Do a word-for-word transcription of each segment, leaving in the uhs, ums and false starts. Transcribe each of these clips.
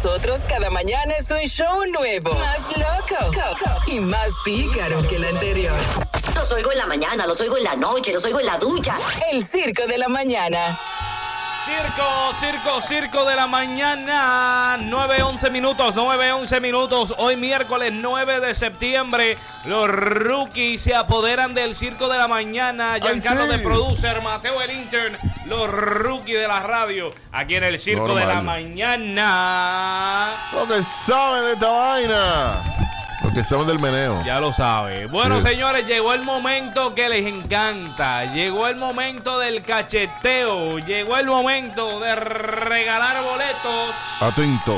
nosotros cada mañana es un show nuevo, más loco y más pícaro que el anterior. Los oigo en la mañana, los oigo en la noche, los oigo en la ducha. El Circo de la Mañana. Circo, circo, circo de la mañana, nueve once minutos, nueve once minutos, hoy miércoles nueve de septiembre, los rookies se apoderan del Circo de la Mañana, Giancarlo sí. de producer, Mateo el intern, los rookies de la radio, aquí en el Circo Normal. de la Mañana. Lo que saben de esta vaina. Lo que saben del meneo. Ya lo sabe. Bueno, Yes. señores, llegó el momento que les encanta. Llegó el momento del cacheteo. Llegó el momento de regalar boletos. Atentos.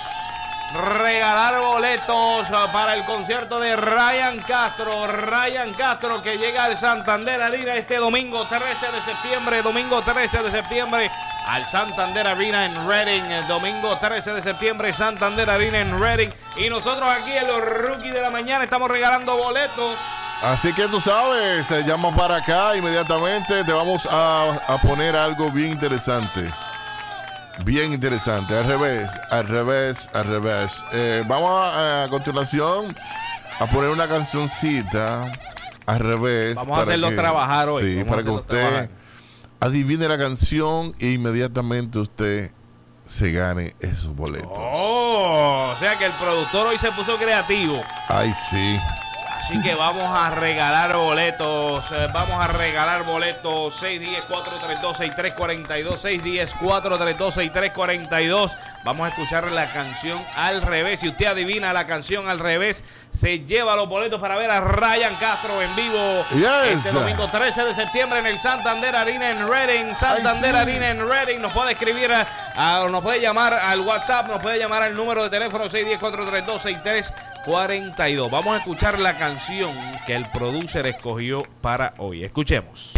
Regalar boletos para el concierto de Ryan Castro. Ryan Castro que llega al Santander Arena este domingo trece de septiembre. Domingo trece de septiembre. Al Santander Arena en Reading, el domingo trece de septiembre, Santander Arena en Reading. Y nosotros aquí en los Rookies de la Mañana estamos regalando boletos. Así que tú sabes, se llama para acá inmediatamente. Te vamos a, a poner algo bien interesante. Bien interesante. Al revés, al revés, al revés. Eh, vamos a, a continuación a poner una cancioncita al revés. Vamos a hacerlo que, trabajar hoy. Sí, Vamos para a que hacerlo usted trabajar. adivine la canción e inmediatamente usted se gane esos boletos. Oh, o sea que el productor hoy se puso creativo. Ay, sí. Así que vamos a regalar boletos. eh, Vamos a regalar boletos. seis uno cero, cuatro tres dos, seis tres cuatro dos. seis uno cero, cuatro tres dos, seis tres cuatro dos. Vamos a escuchar la canción al revés. Si usted adivina la canción al revés, se lleva los boletos para ver a Ryan Castro en vivo. Yes. Este domingo trece de septiembre en el Santander Arena en Reading. Santander Ay, sí. Arena en Reading. Nos puede escribir, a, a- nos puede llamar al WhatsApp, nos puede llamar al número de teléfono seis uno cero, cuatro tres dos, seis tres cuatro dos. Vamos a escuchar la canción que el producer escogió para hoy. Escuchemos.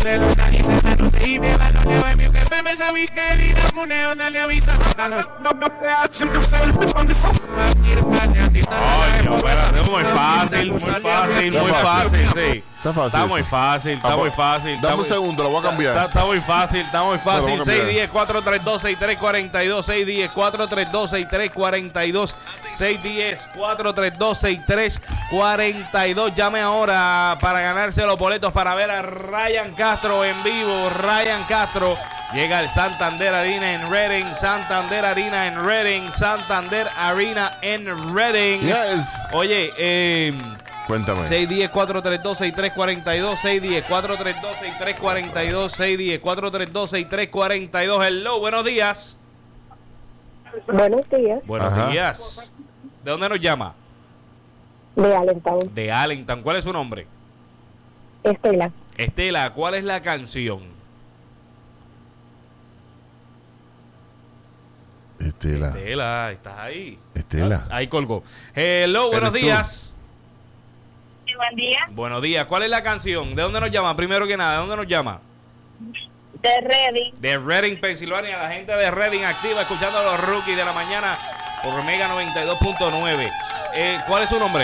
Ay, no, espérate, muy fácil, muy fácil, muy fácil, sí. Está fácil Está muy eso. fácil, está Ah, muy pues, fácil. está Dame un muy- segundo, lo voy a cambiar. Está, está muy fácil, está muy Lo fácil. voy a seis cambiar. uno cero, cuatro tres dos, seis tres cuatro dos. seis uno cero, cuatro tres dos, seis tres cuatro dos. seis uno cero, cuatro tres dos, seis tres cuatro dos. Llame ahora para ganarse los boletos para ver a Ryan Castro en vivo. Ryan Castro llega al Santander Arena en Reading. Santander Arena en Reading. Santander Arena en Reading. Yes. Oye, eh... Cuéntame. seis uno cero, cuatro tres dos, seis tres cuatro dos. seis uno cero, cuatro tres dos, seis tres cuatro dos. seis uno cero, cuatro tres dos, seis tres cuatro dos. Hello, buenos días. Buenos días, Buenos Ajá. días. ¿De dónde nos llama? de Allentown, De Allentown. ¿Cuál es su nombre? Estela. Estela, ¿cuál es la canción? Estela. Estela, ¿estás ahí? Estela. Ahí colgó. Hello, buenos Eres tú. días. Sí, buen día. Buenos días. ¿Cuál es la canción? ¿De dónde nos llama? Primero que nada, ¿de dónde nos llama? De Reading. De Reading, Pensilvania. La gente de Reading activa escuchando a los Rookies de la mañana por Mega noventa y dos punto nueve. Eh, ¿Cuál es su nombre?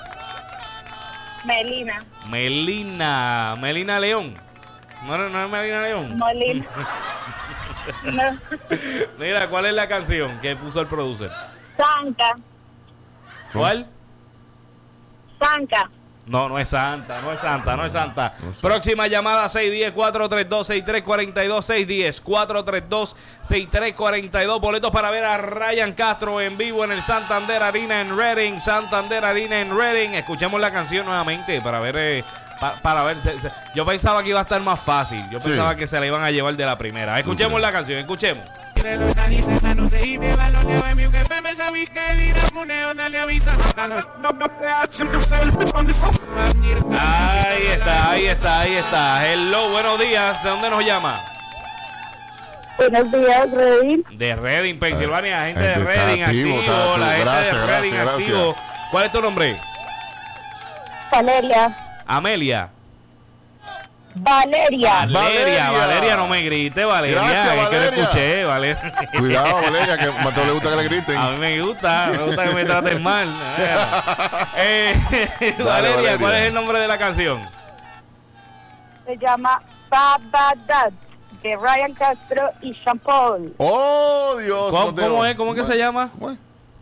Melina. Melina. Melina León. ¿No, no, no es Melina León? Molina. No. Mira, ¿cuál es la canción que puso el producer? Santa. ¿Cuál? Santa. No, no es Santa, no es Santa, no es Santa. No sé. Próxima llamada seis uno cero, cuatro tres dos, seis tres cuatro dos. seis uno cero, cuatro tres dos, seis tres cuatro dos. Boletos para ver a Ryan Castro en vivo en el Santander Arena en Reading. Santander Arena en Reading. Escuchemos la canción nuevamente para ver. Eh, pa- para ver. Se- se- yo pensaba que iba a estar más fácil. Yo Sí. pensaba que se la iban a llevar de la primera. Escuchemos la canción, escuchemos. Ahí está, ahí está, ahí está. Hello, buenos días. ¿De dónde nos llama? Buenos días, Reading. De Reading, Pensilvania. La gente Ay, de está Reading activo, activo. está La gente activo. de Gracias, Reading gracias, activo. gracias. ¿Cuál es tu nombre? Valeria. Amelia. Valeria. Valeria, Valeria. Valeria, no me grite, Valeria. Gracias, es que no Valeria. escuché, Valeria. Cuidado, Valeria, que a Mateo le gusta que le griten. A mí me gusta, me gusta que me traten mal. Eh, Valeria, Valeria. ¿cuál es el nombre de la canción? Se llama Babadad, de Ryan Castro y Sean Paul. Oh, Dios. ¿Cómo, Mateo. cómo es? ¿Cómo que se llama? ¿Cómo es?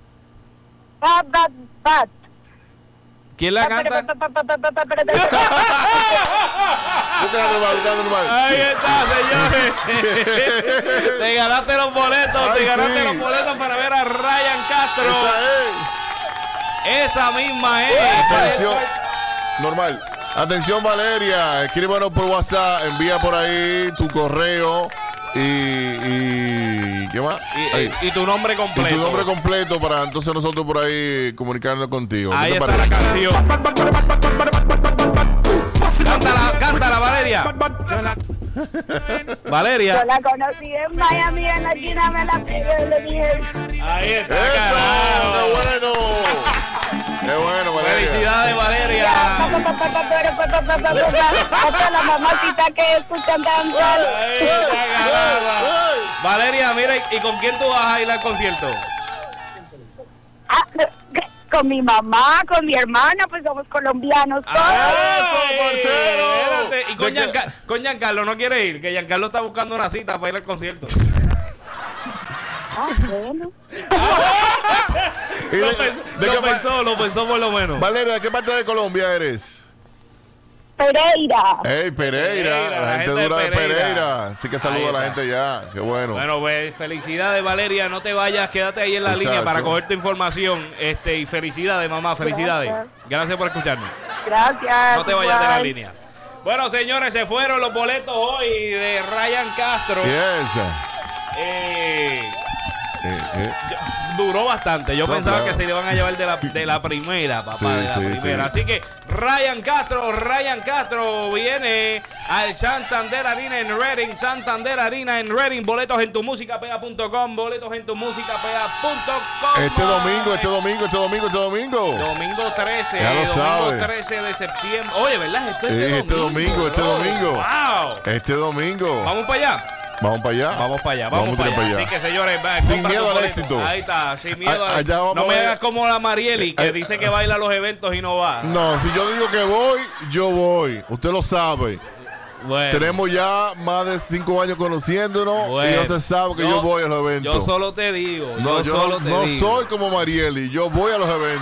Bad, bad, bad. ¿Quién la canta? Usted la normal, usted la normal. Ahí está, señores. Te ganaste los boletos, Ay, te ganaste sí. los boletos para ver a Ryan Castro. Esa es. Esa misma es. Atención. Normal. Atención, Valeria. Escríbanos por WhatsApp. Envía por ahí tu correo. Y, y ¿qué más? Y, Ahí. y- y tu nombre Y completo. tu nombre completo para entonces nosotros por ahí comunicarnos contigo. ¿Qué Ahí te está parece? la canción. Cántala, cántala, Valeria. Valeria. Yo la conocí en Miami, en la esquina me la pidió y le dije, Ahí está, ¡Eso! carajo. ¡Qué bueno! ¡Qué bueno, Valeria! Felicidades, Valeria. hasta la mamacita que escuchan danzar. Ahí está, carajo. Valeria, mira, ¿y con quién tú vas a ir al concierto? Ah, con mi mamá, con mi hermana, pues somos colombianos todos. ¡Eso, Ay, parcero! espérate. Y con, ¿De qué? Gianca- con Giancarlo no quiere ir, que Giancarlo está buscando una cita para ir al concierto. Ah, bueno. ¿Y Lo, de- pensó, de lo qué pa- pensó, lo pensó por lo menos. Valeria, ¿de qué parte de Colombia eres? Pereira. ¡Ey, Pereira! Pereira, la gente dura de Pereira. Pereira. Así que saluda Ahí a la está. gente ya. ¡Qué bueno! Bueno, pues felicidades, Valeria. No te vayas, quédate ahí en la Exacto. línea para coger tu información. Este, y felicidades, mamá, felicidades. Gracias. Gracias por escucharnos. Gracias. No te vayas de la igual. línea. Bueno, señores, se fueron los boletos hoy de Ryan Castro. Yes. Eh, Eh, eh. yo- duró bastante. Yo No, pensaba claro. que se le iban a llevar de la, de la primera, papá, Sí, de la sí, primera. sí. Así que Ryan Castro, Ryan Castro viene al Santander Arena en Reading, Santander Arena en Reading. Boletos en tu música pega punto com, boletos en tu música pega punto com. Este domingo, este domingo, este domingo, este domingo. Domingo trece, Ya lo domingo sabe. trece de septiembre. Oye, ¿verdad? Esto es Eh, este este domingo. domingo, este bro. domingo. ¡Wow! Este domingo. Vamos para allá. Vamos para allá. Vamos para allá, vamos, para allá. Así que, señores, va, Sin compra miedo tu al boleto. éxito. Ahí está, sin miedo A- al allá vamos No me a ver. hagas como la Marieli, que Eh, dice que baila los eventos y no va. No, si yo digo que voy, yo voy. Usted lo sabe. Bueno, Tenemos ya más de cinco años conociéndonos bueno. y usted sabe que yo, voy a los eventos. Yo solo te digo, no, yo, yo solo no, te no digo. soy como Marieli, yo voy a los eventos.